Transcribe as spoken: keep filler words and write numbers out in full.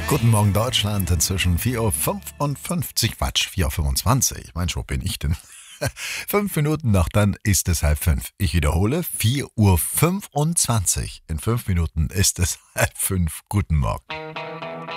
Guten Morgen Deutschland, inzwischen vier Uhr fünfundfünfzig, Quatsch, vier Uhr fünfundzwanzig. Mensch, wo bin ich denn? Fünf Minuten noch, dann ist es halb fünf. Ich wiederhole, vier Uhr fünfundzwanzig. In fünf Minuten ist es halb fünf. Guten Morgen.